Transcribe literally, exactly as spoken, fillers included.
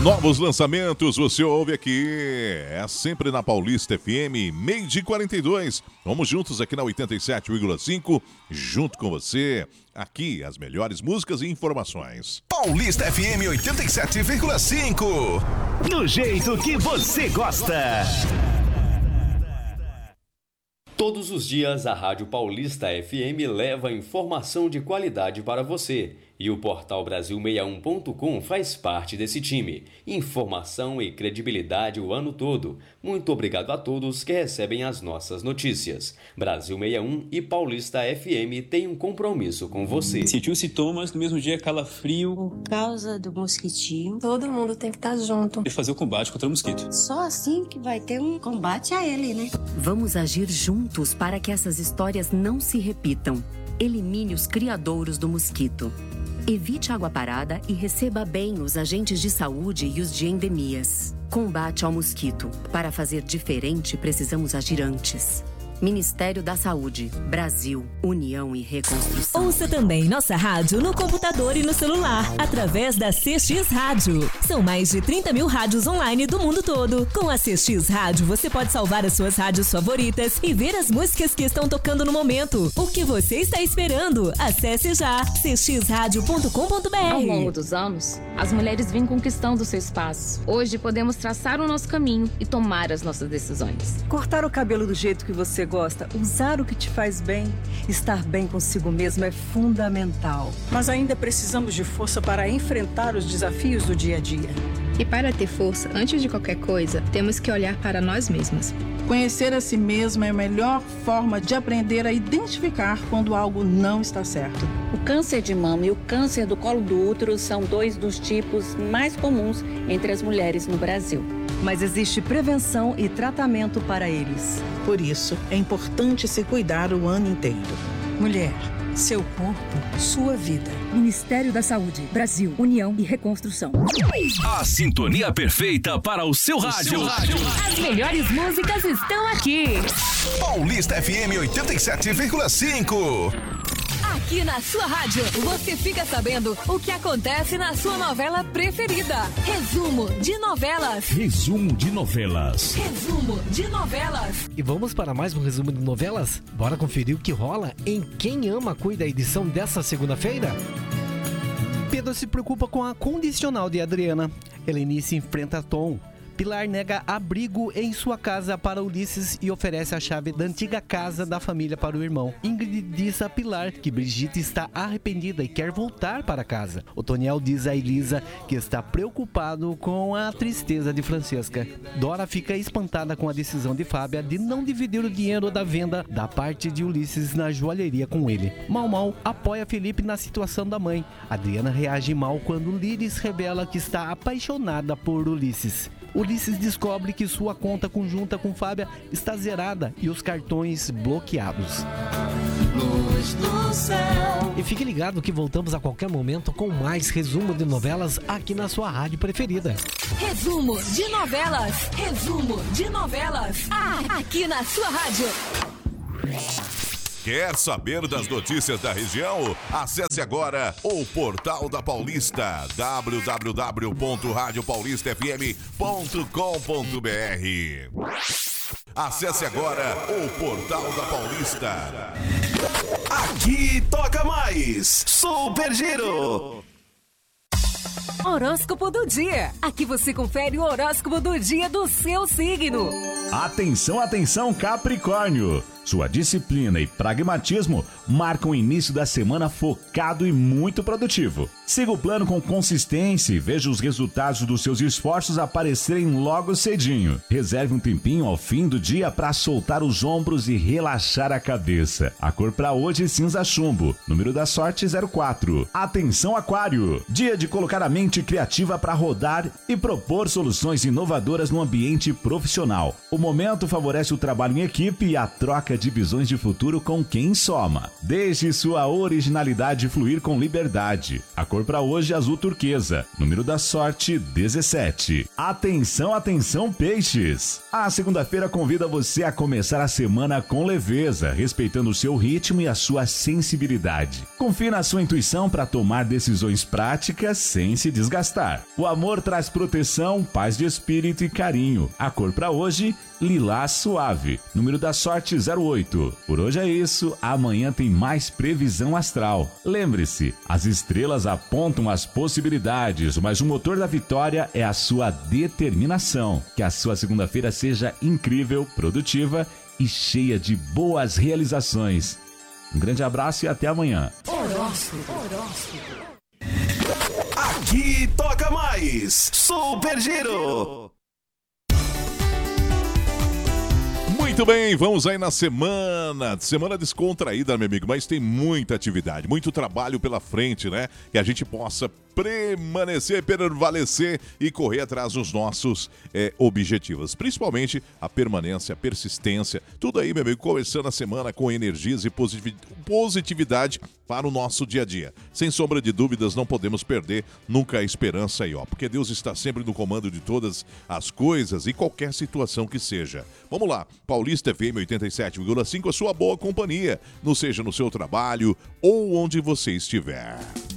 Novos lançamentos, você ouve aqui, é sempre na Paulista F M, meio de quarenta e dois. Vamos juntos aqui na oitenta e sete vírgula cinco, junto com você. Aqui, as melhores músicas e informações. Paulista F M oitenta e sete vírgula cinco. Do jeito que você gosta. Todos os dias, a Rádio Paulista F M leva informação de qualidade para você. E o portal Brasil sessenta e um ponto com faz parte desse time. Informação e credibilidade o ano todo. Muito obrigado a todos que recebem as nossas notícias. Brasil sessenta e um e Paulista F M têm um compromisso com você. Sentiu sintomas, no mesmo dia calafrio. Por causa do mosquitinho, todo mundo tem que estar junto. E fazer o combate contra o mosquito. Só assim que vai ter um combate a ele, né? Vamos agir juntos para que essas histórias não se repitam. Elimine os criadouros do mosquito. Evite água parada e receba bem os agentes de saúde e os de endemias. Combate ao mosquito. Para fazer diferente, precisamos agir antes. Ministério da Saúde, Brasil, União e Reconstrução. Ouça também nossa rádio no computador e no celular, através da C X Rádio. São mais de trinta mil rádios online do mundo todo. Com a C X Rádio, você pode salvar as suas rádios favoritas e ver as músicas que estão tocando no momento. O que você está esperando? Acesse já c x rádio ponto com ponto b r. Ao longo dos anos, as mulheres vêm conquistando seu espaço. Hoje podemos traçar o nosso caminho e tomar as nossas decisões. Cortar o cabelo do jeito que você gosta, usar o que te faz bem, estar bem consigo mesmo é fundamental. Mas ainda precisamos de força para enfrentar os desafios do dia a dia. E para ter força, antes de qualquer coisa, temos que olhar para nós mesmas. Conhecer a si mesma é a melhor forma de aprender a identificar quando algo não está certo. O câncer de mama e o câncer do colo do útero são dois dos tipos mais comuns entre as mulheres no Brasil. Mas existe prevenção e tratamento para eles. Por isso, é importante se cuidar o ano inteiro. Mulher, seu corpo, sua vida. Ministério da Saúde, Brasil, União e Reconstrução. A sintonia perfeita para o seu rádio. O seu rádio. As melhores músicas estão aqui. Paulista F M oitenta e sete vírgula cinco. Aqui na sua rádio, você fica sabendo o que acontece na sua novela preferida. Resumo de novelas. Resumo de novelas. Resumo de novelas. E vamos para mais um resumo de novelas? Bora conferir o que rola em Quem Ama Cuida, edição dessa segunda-feira? Pedro se preocupa com a condicional de Adriana. Helenice enfrenta Tom. Pilar nega abrigo em sua casa para Ulisses e oferece a chave da antiga casa da família para o irmão. Ingrid diz a Pilar que Brigitte está arrependida e quer voltar para casa. Otoniel diz a Elisa que está preocupado com a tristeza de Francesca. Dora fica espantada com a decisão de Fábia de não dividir o dinheiro da venda da parte de Ulisses na joalheria com ele. Mal Mal apoia Felipe na situação da mãe. Adriana reage mal quando Liris revela que está apaixonada por Ulisses. Ulisses descobre que sua conta conjunta com Fábia está zerada e os cartões bloqueados. Luz do céu. E fique ligado que voltamos a qualquer momento com mais resumo de novelas aqui na sua rádio preferida. Resumo de novelas. Resumo de novelas. Ah, aqui na sua rádio. Quer saber das notícias da região? Acesse agora o Portal da Paulista, w w w ponto rádio paulista f m ponto com ponto b r. Acesse agora o Portal da Paulista. Aqui toca mais Super Giro. Horóscopo do dia. Aqui você confere o horóscopo do dia do seu signo. Atenção, atenção, Capricórnio. Sua disciplina e pragmatismo marcam o início da semana focado e muito produtivo. Siga o plano com consistência e veja os resultados dos seus esforços aparecerem logo cedinho. Reserve um tempinho ao fim do dia para soltar os ombros e relaxar a cabeça. A cor para hoje é cinza chumbo. Número da sorte zero quatro. Atenção, Aquário. Dia de colocar a mente criativa para rodar e propor soluções inovadoras no ambiente profissional. O momento favorece o trabalho em equipe e a troca de visões de futuro com quem soma. Deixe sua originalidade fluir com liberdade. A cor para hoje é azul turquesa. Número da sorte, dezessete. Atenção, atenção, peixes! A segunda-feira convida você a começar a semana com leveza, respeitando o seu ritmo e a sua sensibilidade. Confie na sua intuição para tomar decisões práticas sem se desgastar. O amor traz proteção, paz de espírito e carinho. A cor para hoje, lilás suave. Número da sorte, zero oito. Por hoje é isso, amanhã tem mais previsão astral. Lembre-se, as estrelas apontam as possibilidades, mas o motor da vitória é a sua determinação. Que a sua segunda-feira seja incrível, produtiva e cheia de boas realizações. Um grande abraço e até amanhã. Horóscopo. Horóscopo. Aqui toca mais Super Giro. Muito bem, vamos aí na semana, semana descontraída, meu amigo, mas tem muita atividade, muito trabalho pela frente, né? Que a gente possa permanecer, prevalecer e correr atrás dos nossos é, objetivos. Principalmente a permanência, a persistência, tudo aí, meu amigo, começando a semana com energias e positividade para o nosso dia a dia. Sem sombra de dúvidas, não podemos perder nunca a esperança aí, ó, porque Deus está sempre no comando de todas as coisas e qualquer situação que seja. Vamos lá, Paulista F M oitenta e sete vírgula cinco, a sua boa companhia, não seja no seu trabalho ou onde você estiver.